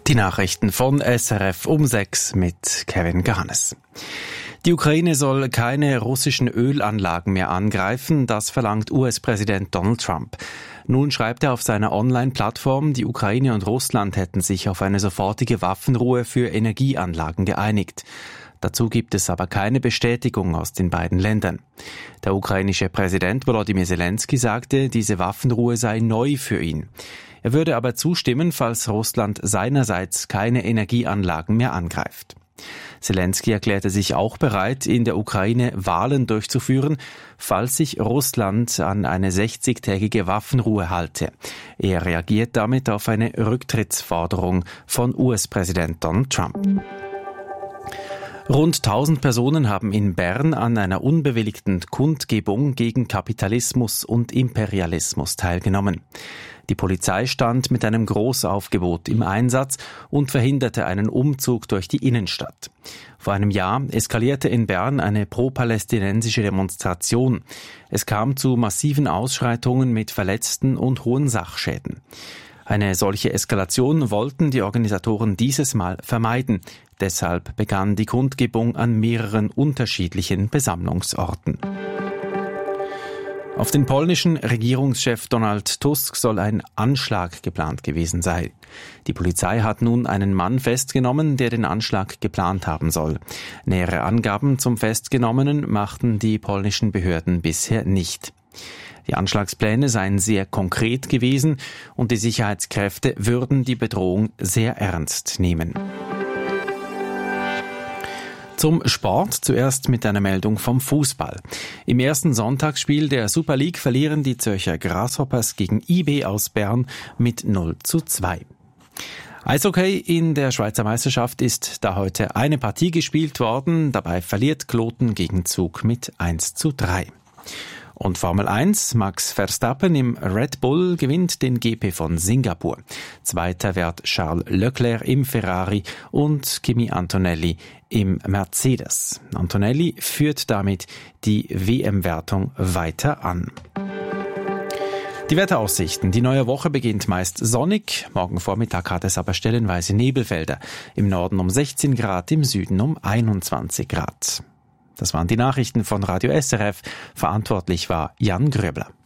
Die Nachrichten von SRF um 6 mit Kevin Gahanes. Die Ukraine soll keine russischen Ölanlagen mehr angreifen, das verlangt US-Präsident Donald Trump. Nun schreibt er auf seiner Online-Plattform, die Ukraine und Russland hätten sich auf eine sofortige Waffenruhe für Energieanlagen geeinigt. Dazu gibt es aber keine Bestätigung aus den beiden Ländern. Der ukrainische Präsident Volodymyr Zelensky sagte, diese Waffenruhe sei neu für ihn. Er würde aber zustimmen, falls Russland seinerseits keine Energieanlagen mehr angreift. Zelensky erklärte sich auch bereit, in der Ukraine Wahlen durchzuführen, falls sich Russland an eine 60-tägige Waffenruhe halte. Er reagiert damit auf eine Rücktrittsforderung von US-Präsident Donald Trump. Rund 1000 Personen haben in Bern an einer unbewilligten Kundgebung gegen Kapitalismus und Imperialismus teilgenommen. Die Polizei stand mit einem Großaufgebot im Einsatz und verhinderte einen Umzug durch die Innenstadt. Vor einem Jahr eskalierte in Bern eine pro-palästinensische Demonstration. Es kam zu massiven Ausschreitungen mit Verletzten und hohen Sachschäden. Eine solche Eskalation wollten die Organisatoren dieses Mal vermeiden. Deshalb begann die Kundgebung an mehreren unterschiedlichen Besammlungsorten. Auf den polnischen Regierungschef Donald Tusk soll ein Anschlag geplant gewesen sein. Die Polizei hat nun einen Mann festgenommen, der den Anschlag geplant haben soll. Nähere Angaben zum Festgenommenen machten die polnischen Behörden bisher nicht. Die Anschlagspläne seien sehr konkret gewesen und die Sicherheitskräfte würden die Bedrohung sehr ernst nehmen. Zum Sport zuerst mit einer Meldung vom Fußball. Im ersten Sonntagsspiel der Super League verlieren die Zürcher Grasshoppers gegen IB aus Bern mit 0:2. Eishockey in der Schweizer Meisterschaft ist da heute eine Partie gespielt worden. Dabei verliert Kloten gegen Zug mit 1:3. Und Formel 1, Max Verstappen im Red Bull gewinnt den GP von Singapur. Zweiter wird Charles Leclerc im Ferrari und Kimi Antonelli im Mercedes. Antonelli führt damit die WM-Wertung weiter an. Die Wetteraussichten. Die neue Woche beginnt meist sonnig. Morgen Vormittag hat es aber stellenweise Nebelfelder. Im Norden um 16 Grad, im Süden um 21 Grad. Das waren die Nachrichten von Radio SRF. Verantwortlich war Jan Gröbler.